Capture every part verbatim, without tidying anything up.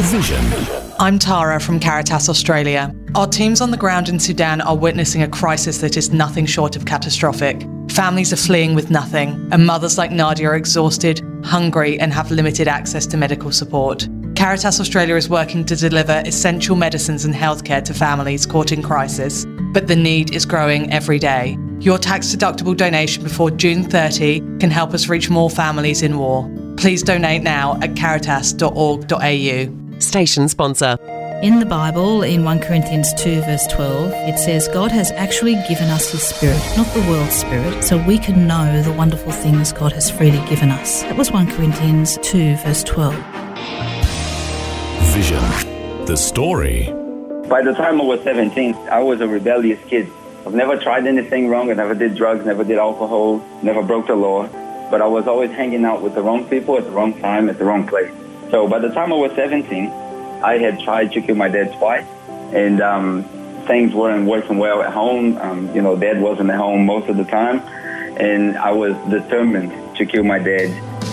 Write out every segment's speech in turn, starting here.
Vision. I'm Tara from Caritas Australia. Our teams on the ground in Sudan are witnessing a crisis that is nothing short of catastrophic. Families are fleeing with nothing, and mothers like Nadia are exhausted, hungry, and have limited access to medical support. Caritas Australia is working to deliver essential medicines and healthcare to families caught in crisis, but the need is growing every day. Your tax-deductible donation before June thirtieth can help us reach more families in war. Please donate now at caritas dot org dot a u. Station sponsor. In the Bible, in First Corinthians two verse twelve, it says, God has actually given us his spirit, not the world's spirit, so we can know the wonderful things God has freely given us. That was First Corinthians two verse twelve. Vision. The story. By the time I was seventeen, I was a rebellious kid. I've never tried anything wrong. I never did drugs, never did alcohol, never broke the law. But I was always hanging out with the wrong people at the wrong time, at the wrong place. So by the time I was seventeen, I had tried to kill my dad twice. And um, things weren't working well at home. Um, you know, Dad wasn't at home most of the time. And I was determined to kill my dad.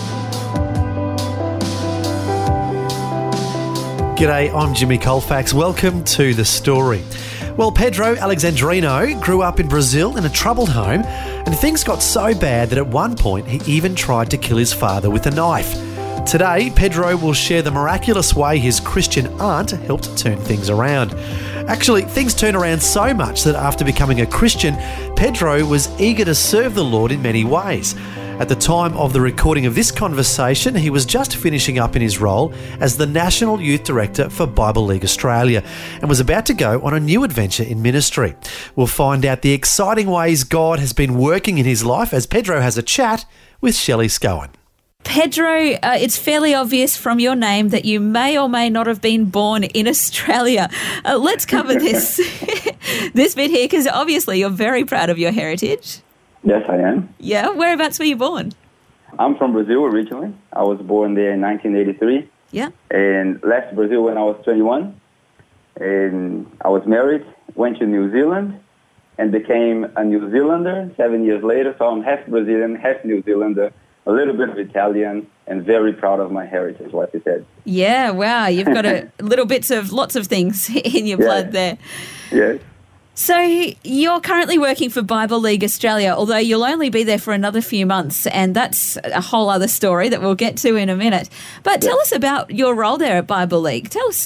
G'day, I'm Jimmy Colfax. Welcome to The Story. Well, Pedro Alexandrino grew up in Brazil in a troubled home, and things got so bad that at one point he even tried to kill his father with a knife. Today, Pedro will share the miraculous way his Christian aunt helped turn things around. Actually, things turned around so much that after becoming a Christian, Pedro was eager to serve the Lord in many ways. At the time of the recording of this conversation, he was just finishing up in his role as the National Youth Director for Bible League Australia and was about to go on a new adventure in ministry. We'll find out the exciting ways God has been working in his life as Pedro has a chat with Shelley Scowen. Pedro, uh, it's fairly obvious from your name that you may or may not have been born in Australia. Uh, let's cover this, this bit here, because obviously you're very proud of your heritage. Yes, I am. Yeah, whereabouts were you born? I'm from Brazil originally. I was born there in nineteen eighty-three. Yeah. And left Brazil when I was twenty-one. And I was married, went to New Zealand, and became a New Zealander seven years later. So I'm half Brazilian, half New Zealander, a little bit of Italian, and very proud of my heritage, like you said. Yeah, wow. You've got a little bits of lots of things in your yeah. blood there. Yes. So you're currently working for Bible League Australia, although you'll only be there for another few months, and that's a whole other story that we'll get to in a minute. But tell us about your role there at Bible League. Tell us